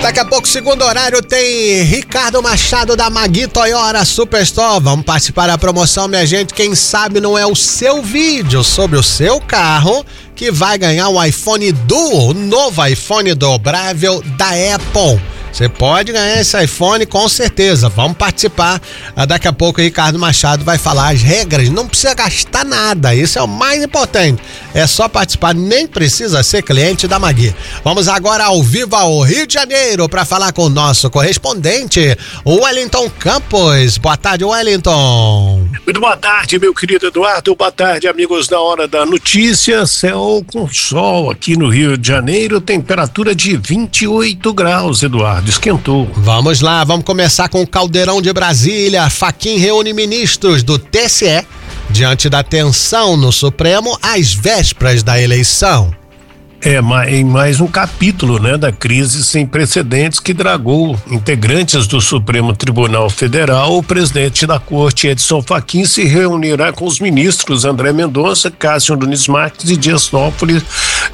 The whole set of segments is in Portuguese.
Daqui a pouco, segundo horário, tem Ricardo Machado da Magui Toyota Superstore. Vamos participar da promoção, minha gente. Quem sabe não é o seu vídeo sobre o seu carro que vai ganhar um iPhone Duo, o novo iPhone dobrável da Apple. Você pode ganhar esse iPhone com certeza. Vamos participar. Daqui a pouco o Ricardo Machado vai falar as regras. Não precisa gastar nada. Isso é o mais importante. É só participar. Nem precisa ser cliente da Magui. Vamos agora ao vivo ao Rio de Janeiro para falar com o nosso correspondente, Wellington Campos. Boa tarde, Wellington. Muito boa tarde, meu querido Eduardo. Boa tarde, amigos da Hora da Notícia. Céu com sol aqui no Rio de Janeiro. Temperatura de 28 graus, Eduardo. Esquentou. Vamos lá, vamos começar com o Caldeirão de Brasília. Fachin reúne ministros do TSE diante da tensão no Supremo às vésperas da eleição. Em mais um capítulo, da crise sem precedentes que dragou integrantes do Supremo Tribunal Federal, o presidente da Corte, Edson Fachin, se reunirá com os ministros André Mendonça, Cássio Nunes Marques e Dias Toffoli,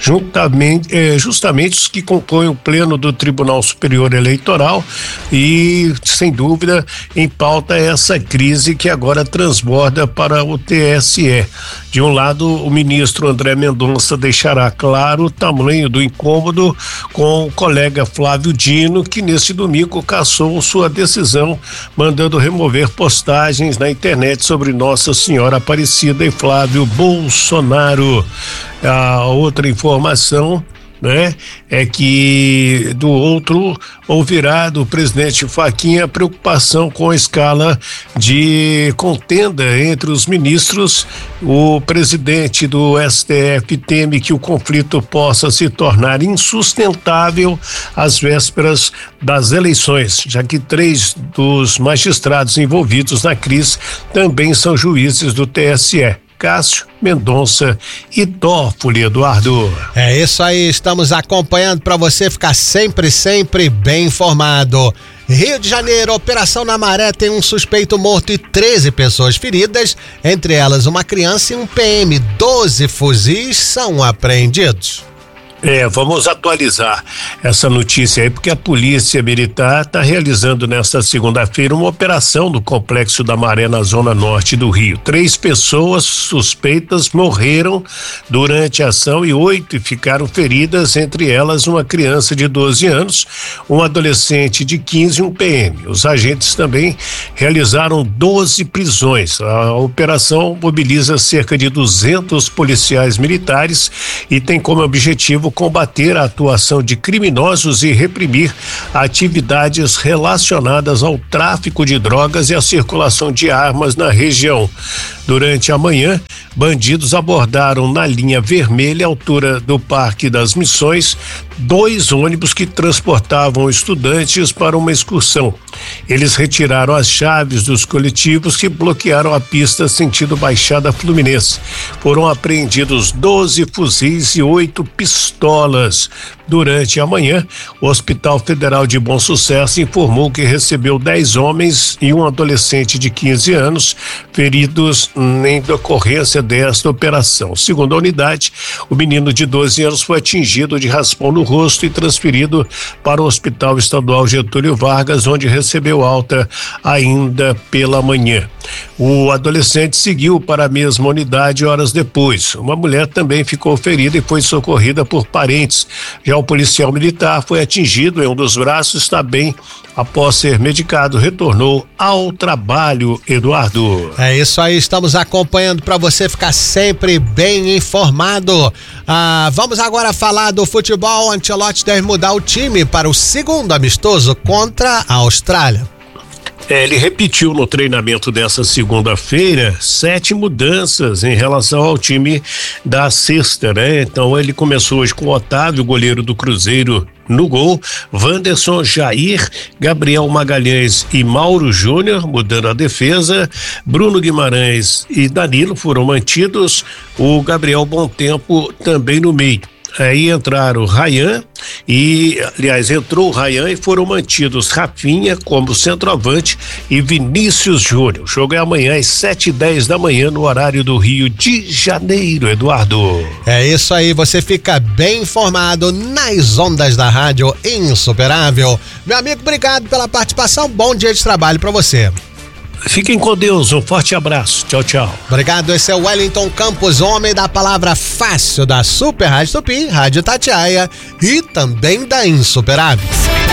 justamente os que compõem o pleno do Tribunal Superior Eleitoral, e, sem dúvida, em pauta essa crise que agora transborda para o TSE. De um lado, o ministro André Mendonça deixará claro o tamanho do incômodo com o colega Flávio Dino, que neste domingo cassou sua decisão, mandando remover postagens na internet sobre Nossa Senhora Aparecida e Flávio Bolsonaro. A outra informação, é que do outro ouvirá do presidente Fachin a preocupação com a escala de contenda entre os ministros. O presidente do STF teme que o conflito possa se tornar insustentável às vésperas das eleições, já que 3 dos magistrados envolvidos na crise também são juízes do TSE. Cássio, Mendonça e Toffoli, Eduardo. É isso aí, estamos acompanhando para você ficar sempre bem informado. Rio de Janeiro, Operação na Maré tem um suspeito morto e 13 pessoas feridas, entre elas uma criança e um PM. 12 fuzis são apreendidos. Vamos atualizar essa notícia aí, porque a Polícia Militar está realizando nesta segunda-feira uma operação no Complexo da Maré, na zona norte do Rio. 3 pessoas suspeitas morreram durante a ação e 8 ficaram feridas, entre elas uma criança de 12 anos, um adolescente de 15 e um PM. Os agentes também realizaram 12 prisões. A operação mobiliza cerca de 200 policiais militares e tem como objetivo combater a atuação de criminosos e reprimir atividades relacionadas ao tráfico de drogas e à circulação de armas na região. Durante a manhã, bandidos abordaram na linha vermelha, altura do Parque das Missões, 2 ônibus que transportavam estudantes para uma excursão. Eles retiraram as chaves dos coletivos que bloquearam a pista sentido Baixada Fluminense. Foram apreendidos 12 fuzis e 8 pistolas. Durante a manhã, o Hospital Federal de Bom Sucesso informou que recebeu 10 homens e um adolescente de 15 anos feridos em decorrência desta operação. Segundo a unidade, o menino de 12 anos foi atingido de raspão no rosto e transferido para o Hospital Estadual Getúlio Vargas, onde recebeu alta ainda pela manhã. O adolescente seguiu para a mesma unidade horas depois. Uma mulher também ficou ferida e foi socorrida por parentes. Já o policial militar foi atingido em um dos braços, está bem, após ser medicado, retornou ao trabalho, Eduardo. É isso aí, estamos acompanhando para você ficar sempre bem informado. Vamos agora falar do futebol. Ancelotti deve mudar o time para o segundo amistoso contra a Austrália. Ele repetiu no treinamento dessa segunda-feira 7 mudanças em relação ao time da sexta, Então ele começou hoje com Otávio, goleiro do Cruzeiro, no gol, Wanderson, Jair, Gabriel Magalhães e Mauro Júnior, mudando a defesa. Bruno Guimarães e Danilo foram mantidos, o Gabriel Bom Tempo também no meio. Aí entraram o Ryan entrou o Ryan e foram mantidos Rafinha como centroavante e Vinícius Júnior. O jogo é amanhã às 7h10 da manhã no horário do Rio de Janeiro, Eduardo. É isso aí, você fica bem informado nas ondas da Rádio Insuperável. Meu amigo, obrigado pela participação, bom dia de trabalho pra você. Fiquem com Deus, um forte abraço, tchau, tchau. Obrigado, esse é o Wellington Campos, homem da palavra fácil da Super Rádio Tupi, Rádio Itatiaia e também da Insuperável.